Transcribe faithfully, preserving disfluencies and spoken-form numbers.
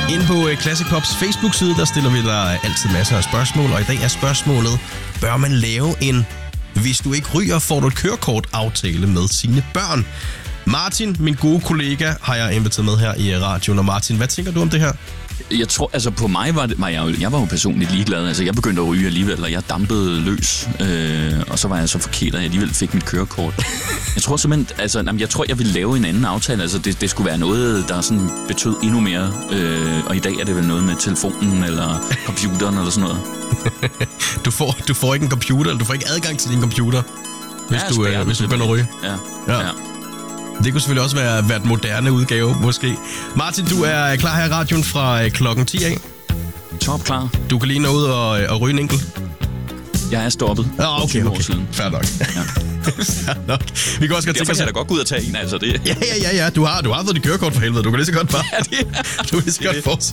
Inde på Classic Pops Facebook-side, der stiller vi dig altid masser af spørgsmål, og i dag er spørgsmålet, bør man lave en hvis du ikke ryger, får du et kørekort-aftale med sine børn? Martin, min gode kollega, har jeg inviteret med her i radioen. Og Martin, hvad tænker du om det her? Jeg tror, altså på mig var det, var jeg, jeg var jo personligt ligeglad. Altså jeg begyndte at ryge alligevel, og jeg dampede løs. Øh, og så var jeg så forkert, at jeg alligevel fik mit kørekort. Jeg tror simpelthen, altså jamen, jeg tror, jeg ville lave en anden aftale. Altså det, det skulle være noget, der sådan betød endnu mere. Øh, og i dag er det vel noget med telefonen eller computeren eller sådan noget. du, får, du får ikke en computer, eller du får ikke adgang til din computer, hvis ja, du, øh, hvis du begynder at ryge. Ja, ja. ja. Det kunne selvfølgelig også være, være et moderne udgave, måske. Martin, du er klar her i radioen fra klokken ti af. Top klar. Du kan lige nå ud og, og ryge en enkelt. Jeg er stoppet. Ja, okay, okay. Fair nok. Ja. Fair nok. Vi kan også godt tænke os... jeg da godt gå ud og tage en, altså det. Ja, ja, ja, ja. Du har, du har fået dit kørekort for helvede. Du kan lige så godt bare... Ja, det er. Du kan lige så godt fortsætte.